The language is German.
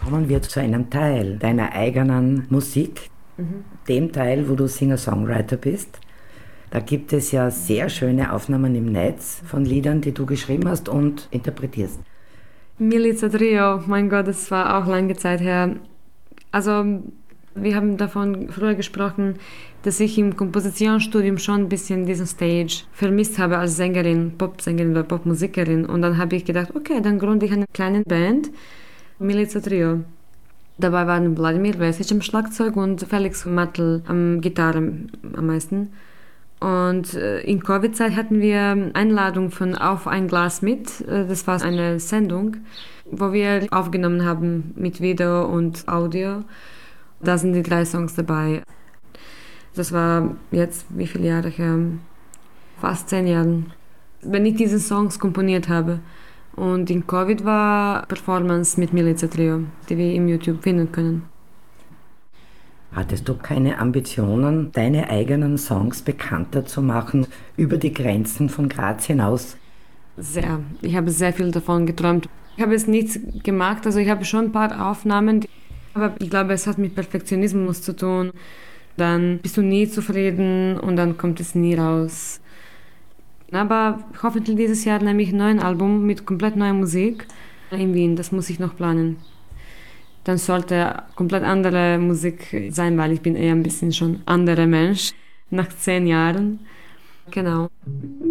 Kommen wir zu einem Teil deiner eigenen Musik, dem Teil, wo du Singer-Songwriter bist. Da gibt es ja sehr schöne Aufnahmen im Netz von Liedern, die du geschrieben hast und interpretierst. Milica Trio, mein Gott, das war auch lange Zeit her. Also, wir haben davon früher gesprochen, dass ich im Kompositionsstudium schon ein bisschen diesen Stage vermisst habe als Sängerin, Popsängerin oder Popmusikerin. Und dann habe ich gedacht, okay, dann gründe ich eine kleine Band, Milica Trio. Dabei waren Wladimir Vesic am Schlagzeug und Felix Matl am Gitarre am meisten. Und in Covid-Zeit hatten wir Einladung von Auf ein Glas mit. Das war eine Sendung, wo wir aufgenommen haben mit Video und Audio. Da sind die 3 Songs dabei. Das war jetzt, wie viele Jahre her? Fast 10 Jahre. Wenn ich diese Songs komponiert habe. Und in Covid war Performance mit Milica Trio, die wir im YouTube finden können. Hattest du keine Ambitionen, deine eigenen Songs bekannter zu machen, über die Grenzen von Graz hinaus? Sehr. Ich habe sehr viel davon geträumt. Ich habe es nicht gemacht, also ich habe schon ein paar Aufnahmen, aber ich glaube, es hat mit Perfektionismus zu tun. Dann bist du nie zufrieden und dann kommt es nie raus. Aber hoffentlich dieses Jahr nehme ich ein neues Album mit komplett neuer Musik in Wien. Das muss ich noch planen. Dann sollte komplett andere Musik sein, weil ich bin eher ein bisschen schon anderer Mensch nach 10 Jahren. Genau.